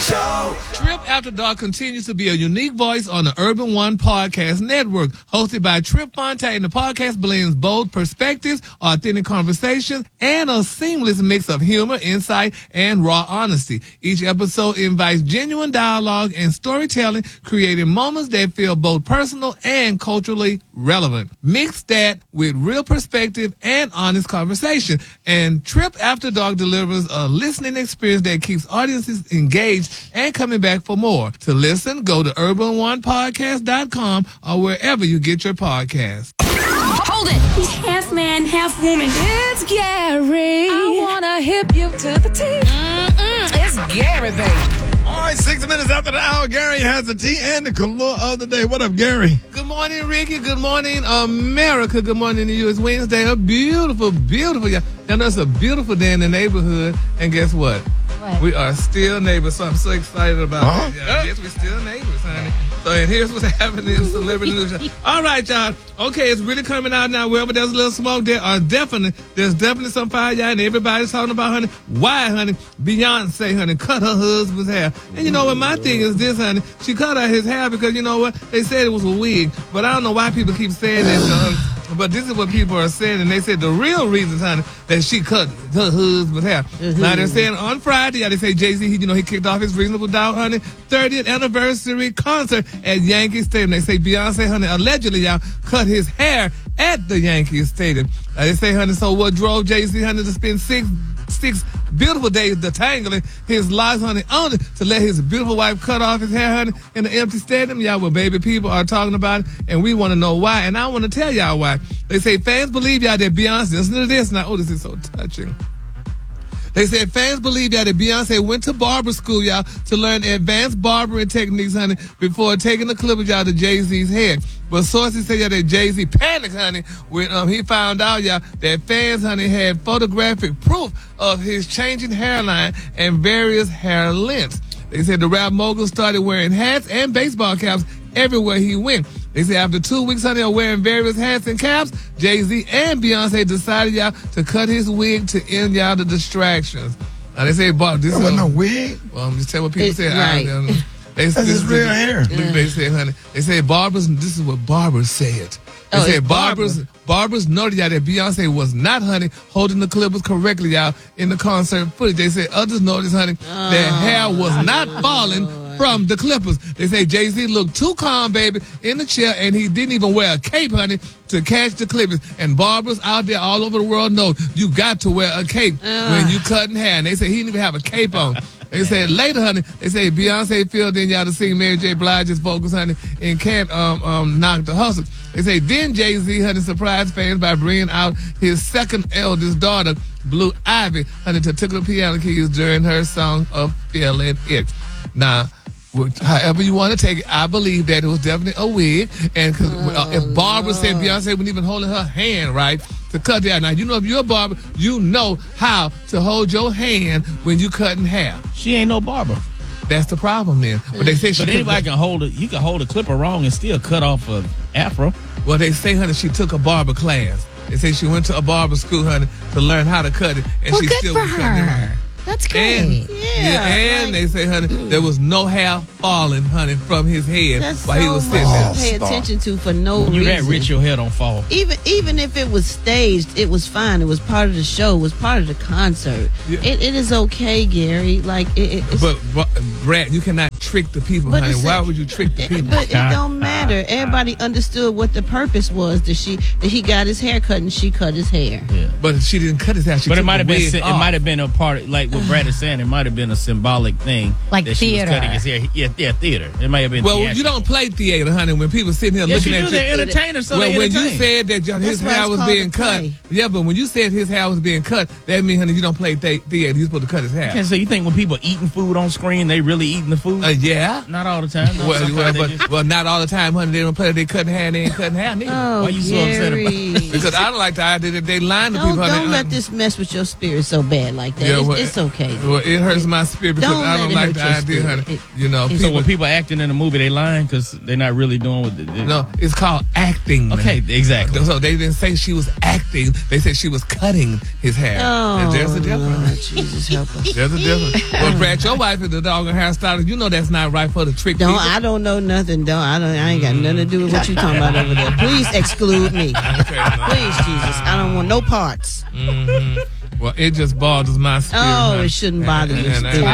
Show. Trip After Dark continues to be a unique voice on the Urban One Podcast Network. Hosted by Trip Fontaine, the podcast blends bold perspectives, authentic conversations, and a seamless mix of humor, insight, and raw honesty. Each episode invites genuine dialogue and storytelling, creating moments that feel both personal and culturally relevant. Mix that with real perspective and honest conversation. And Trip After Dark delivers a listening experience that keeps audiences engaged and coming back for more. To listen, go to urbanonepodcast.com or wherever you get your podcasts. Hold it! He's half man, half woman. It's Gary. I wanna hip you to the T. It's Gary, baby. All right, 6 minutes after the hour, Gary has the tea and the color of the day. What up, Gary? Good morning, Ricky. Good morning, America. Good morning to you. It's Wednesday. A beautiful, beautiful. Yeah, and it's a beautiful day in the neighborhood. And guess what? What? We are still neighbors, so I'm so excited about that. Yeah, yes, we're still neighbors, honey. So, and here's what's happening in celebrity news. All right, y'all. Okay, it's really coming out now. Wherever there's a little smoke, there's definitely some fire, y'all, and everybody's talking about, honey, why, honey, Beyonce, honey, cut her husband's hair. And you know what? My thing is this, honey. She cut out his hair because, you know what? They said it was a wig, but I don't know why people keep saying that, but this is what people are saying, and they said the real reason, honey, that she cut her husband's hair. Now, they're saying on Friday, they say Jay-Z, he kicked off his Reasonable Doubt, honey, 30th anniversary concert at Yankee Stadium. They say Beyonce, honey, allegedly, y'all, cut his hair at the Yankee Stadium. They say, honey, so what drove Jay-Z, honey, to spend six beautiful days detangling his lies, honey, only to let his beautiful wife cut off his hair, honey, in the empty stadium? Y'all, well, baby, people are talking about it, and we want to know why, and I want to tell y'all why. They say fans believe y'all that Beyonce, listen to this now, oh, this is so touching. They said fans believe y'all that Beyonce went to barber school, y'all, to learn advanced barbering techniques, honey, before taking the clip of y'all to Jay-Z's head. But sources say y'all that Jay-Z panicked, honey, when he found out, y'all, that fans, honey, had photographic proof of his changing hairline and various hair lengths. They said the rap mogul started wearing hats and baseball caps everywhere he went. They say after 2 weeks, honey, of wearing various hats and caps, Jay-Z and Beyonce decided, y'all, to cut his wig to end, y'all, the distractions. Now, they say, Bob, this wasn't no wig. Well, I'm just telling what people say. Right. That's his real hair. Look, they say, honey, they say barbers, this is what barbers said. They say barbers noted, y'all, that Beyonce was not, honey, holding the clippers correctly, y'all, in the concert footage. They say others noticed, honey, that hair was not falling from the clippers. They say Jay-Z looked too calm, baby, in the chair, and he didn't even wear a cape, honey, to catch the clippers. And barbers out there all over the world know you got to wear a cape when you cutting hair. And they say he didn't even have a cape on. They said later, honey, they say Beyonce filled in, y'all, to sing Mary J. Blige's vocals, honey, and Can't Knock the Hustle. They say then Jay-Z, honey, surprised fans by bringing out his second eldest daughter, Blue Ivy, honey, to tickle the piano keys during her song of Feeling It. Now, however you want to take it, I believe that it was definitely a wig. And if Barbara said Beyonce wasn't even holding her hand right to cut that. Now, you know, if you're a barber, you know how to hold your hand when you cutting hair. She ain't no barber. That's the problem then. But they say anybody can hold it. You can hold a clipper wrong and still cut off an afro. Well, they say, honey, she took a barber class. They say she went to a barber school, honey, to learn how to cut it, and she still was cutting it right. That's great. And they say, honey, there was no hair falling, honey, from his head while he was sitting there. Pay attention to for no reason. You that rich, your hair don't fall. Even if it was staged, it was fine. It was part of the show. It was part of the concert. Yeah. It is okay, Gary. Like it's, but Brad, you cannot trick the people, honey. Why would you trick the people? But it don't matter. Everybody understood what the purpose was. That he got his hair cut and she cut his hair. Yeah. But she didn't cut his hair. But it might have been a part of, like what Brad is saying. It might have been a symbolic thing, like that theater. She was cutting his hair. Yeah, theater. It might have been. Well, theatrical. you don't play theater, honey. When people sitting here looking at you, they're entertainers. So well, when you said that his hair was being cut, but when you said his hair was being cut, that means, honey, you don't play theater. You're supposed to cut his hair. Okay, so you think when people eating food on screen, they really eating the food? yeah. Not all the time. No, Well, not all the time, honey. They don't play. They cutting hair. They ain't cutting hair neither. Oh, Why you so upset about Gary. Because I don't like the idea that they lying to people. Don't honey. let this mess with your spirit so bad like that. Yeah, well, it's okay. Well, it hurts my spirit because Don't I let don't it like hurt the your idea, spirit. honey. You know, So when people acting in a movie, they lying because they're not really doing what they do. no, it's called acting. Okay, exactly. So they didn't say she was acting. They said she was cutting his hair. Oh, And there's a difference. Lord, Jesus help us. There's a difference. Well, Brad, your wife is the doggone hairstylist. You know that's not right for the trick people. I don't know nothing. I ain't got nothing to do with what you talking about over there. Please exclude me. Please, Jesus. I don't want no parts. Well, it just bothers my spirit. Oh, honey. it shouldn't bother your And spirit.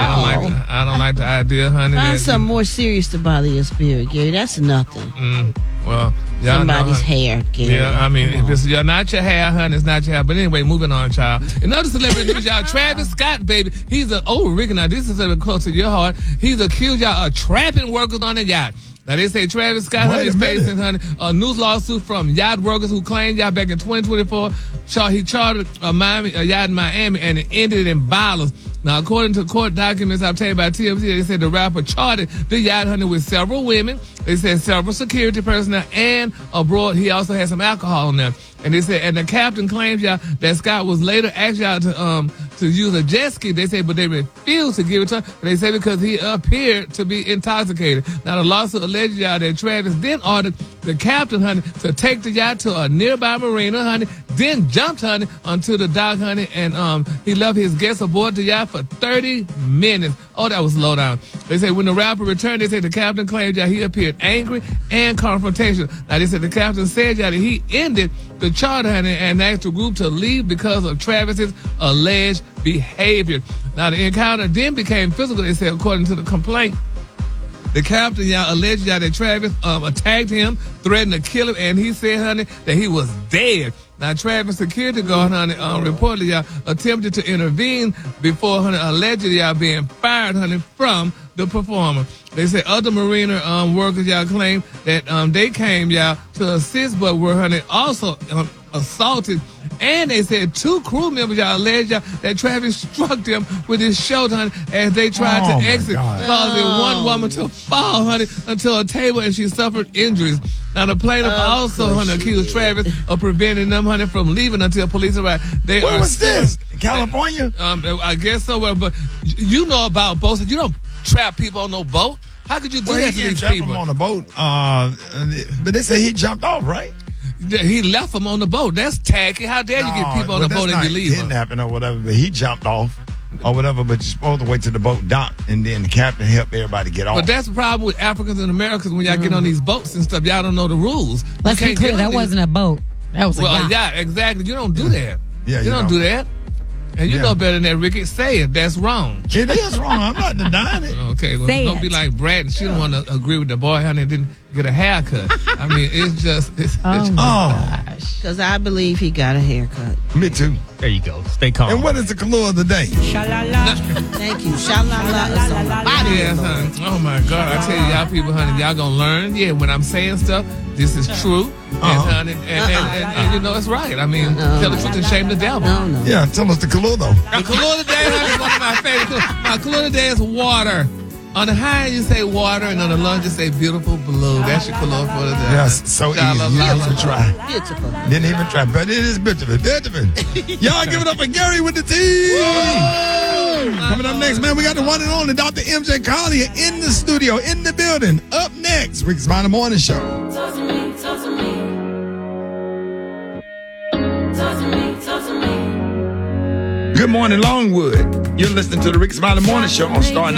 I don't like the idea, honey. Find that- something more serious to bother your spirit, Gary. That's nothing. Well, y'all Somebody's know, honey. hair, Gary. Yeah, I mean, if it's not your hair, honey, it's not your hair. But anyway, moving on, child. Another celebrity news, y'all. Travis Scott, baby. He's Ricky, now this is a little close to your heart. He's accused, y'all, of trapping workers on the yacht. Now, they say Travis Scott, honey, is facing, honey, a news lawsuit from yacht workers who claimed, y'all, back in 2024, he chartered a yacht in Miami and it ended in violence. Now, according to court documents obtained by TMZ, they said the rapper chartered the yacht, honey, with several women. They said several security personnel and abroad. He also had some alcohol in there. And they said, and the captain claims, y'all, that Scott was later asked y'all to use a jet ski. They say, but they refused to give it to him. They say because he appeared to be intoxicated. Now, the lawsuit alleged, y'all, that Travis then ordered the captain, honey, to take the yacht to a nearby marina, honey, then jumped, honey, onto the dock, honey, and he left his guests aboard the yacht for 30 minutes. Oh, that was low down. They say when the rapper returned, they said the captain claimed that he appeared angry and confrontational. Now, they said the captain said that he ended the charter, honey, and asked the group to leave because of Travis's alleged behavior. Now, the encounter then became physical, they said, according to the complaint. The captain, y'all, alleged, y'all, that Travis attacked him, threatened to kill him, and he said, honey, that he was dead. Now, Travis' security guard, honey, reportedly, y'all, attempted to intervene before, honey, allegedly, y'all, being fired, honey, from the performer. They said other marina workers, y'all, claim that they came, y'all, to assist, but were, honey, also assaulted. And they said 2 crew members, y'all, alleged, y'all, that Travis struck them with his shoulder, honey, as they tried to exit, causing one woman to fall, honey, until a table, and she suffered injuries. Now, the plaintiff also, honey, accused Travis of preventing them, honey, from leaving until police arrived. Where was this? In California? I guess so, but you know about boats. You don't trap people on no boat. How could you do that to these people? Him on the boat, but they say he jumped off, right? He left them on the boat. That's tacky. How dare you get people on the boat and you leave them? Kidnapping or whatever, but he jumped off or whatever, but you're supposed to wait till the boat docked and then the captain help everybody get off. But that's the problem with Africans and Americans when y'all get on these boats and stuff. Y'all don't know the rules. Let's be clear, that wasn't a boat. That was a yacht. Yeah, exactly. You don't do that. Yeah, you don't do that. And you Yeah. know better than that, Ricky. Say it. That's wrong. It is wrong. I'm not denying it. Okay, well, Say don't it. be like Brad. She don't want to agree with the boy, honey, and didn't get a haircut. I mean, it's just... Because I believe he got a haircut. Me too. There you go. Stay calm. And what is the Kahlua of the day? Thank you. Sha-la-la is on my body. Yes, honey. Oh, my God. I tell you, y'all people, honey, y'all going to learn. Yeah, when I'm saying stuff, this is true. And, honey, and you know, it's right. I mean, tell the truth and shame the devil. No. Yeah, tell us the Kahlua, though. The Kahlua today, honey, is one of my favorite Kahlua. My Kahlua today is water. On the high end, you say water, and on the low, you say beautiful blue. That's your Kahlua for today. Yes, so easy. You didn't even try. Beautiful. Didn't even try, but it is beautiful. Y'all give it up for Gary with the T. Coming up next, man, we got the one and only Dr. MJ Collier in the studio, in the building. Up next, Rick's Smiley Morning Show. Talk to me, talk to me. Talk to me, talk to me. Good morning, Longwood. You're listening to the Rick's Smiley Morning Show on Star